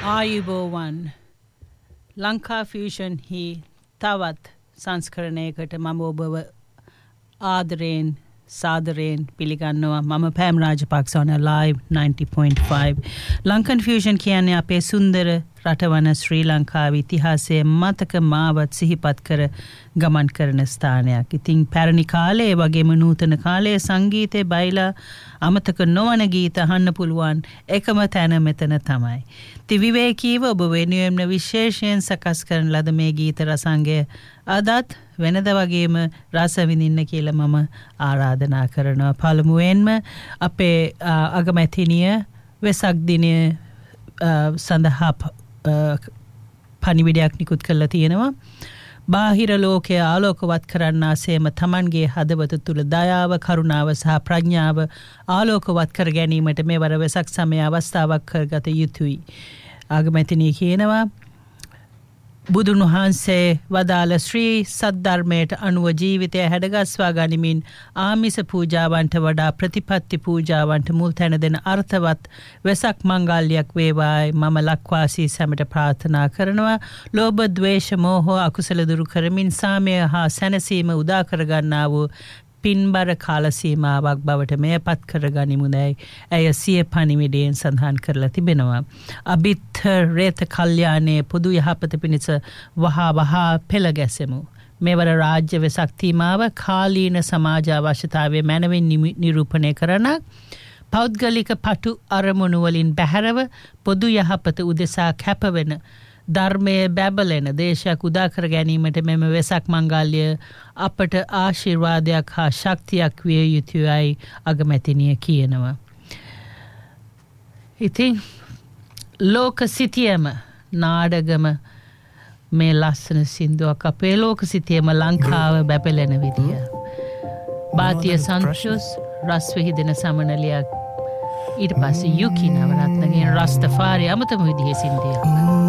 ආයුබෝවන් ලංකා ෆියුෂන් හි තවත් සංස්කරණයකට මම ඔබව ආදරයෙන් සාදරයෙන් පිළිගන්නවා. මම පෑම් Rajapaksa on live 90.5. Lankan fusion කියන්නේ අපේ සුන්දර රටවන ශ්‍රී ලංකාවේ ඉතිහාසයේ මතක මාවත් සිහිපත් කර ගමන් කරන ස්ථානයක්. ඉතින් පැරණි කාලේ වගේම නූතන කාලයේ සංගීතේ බයිලා අමතක නොවන ගීත අහන්න පුළුවන් එකම තැන මෙතන තමයි. විවේකීව ඔබ වෙනුවෙන් විශේෂයෙන් සකස් කරන ලද මේ ගීත රසංගය අදත් වෙනද වගේම රස විඳින්න කියලා මම ආරාධනා කරනවා. පළමුවෙන්ම අපේ අගමැතිනිය වෙසක් දිනය සඳහා පණිවිඩයක් නිකුත් කරලා තියෙනවා. බාහිර ලෝකය ආලෝකවත් කරන්නාseම තමන්ගේ හදවත තුළ දයාව, කරුණාව සහ ප්‍රඥාව ආලෝකවත් කර ගැනීමට මෙවර වෙසක් සමය අවස්ථාවක් කරගත යුතුයි. ආගමැතිනිය කියනවා බුදුන් වහන්සේ වදාළ ශ්‍රී සද්ධර්මයට අනුව ජීවිතය හැඩගස්වා ගනිමින් ආමිස පූජාවන්ට වඩා ප්‍රතිපත්ති පූජාවන්ට මුල් තැන දෙන අර්ථවත් වෙසක් මංගල්‍යයක් වේවායි මම ලක්වාසී සැමට ප්‍රාර්ථනා කරනවා. ලෝභ, ද්වේෂ, මෝහ අකුසල දුරු කරමින් සාමය හා සැනසීම උදා කරගන්නා වූ පින්බර කාල සීමාවක් බවට මෙයපත් කරගනිමුදයි ඇය සිය පණිවිඩයෙන් සඳහන් කරලා තිබෙනවා. අභිත්තර රේත කල්යාණයේ පොදු යහපත පිණිස වහා පෙළ ගැසෙමු. මෙවර රාජ්‍ය වෙසක් තීමාව කාලීන සමාජ අවශ්‍යතාවය මැනවින් නිරූපණය කරන පෞද්ගලික පටු අරමුණු වලින් බැහැරව පොදු යහපත උදෙසා කැපවෙන ධර්මයේ බැබලෙන දේශයක් උදා කර ගැනීමට මෙම වෙසක් මංගල්‍ය අපට ආශිර්වාදයක් හා ශක්තියක් විය යුතුයයි අගමැතිනිය කියනවා. ඉතින් ලෝක සිතියම නාඩගම මේ ලස්සන සින්දුවක් අපේ ලෝක සිතියම ලංකාව බැබලෙන විදිය. බාතිය සංතෝෂ් රස් විහිදෙන සමනලියක් ඊට පස්සේ යුකි නවරත්නගේ රස්තෆාරි අමතම විදිහේ සින්දියක්.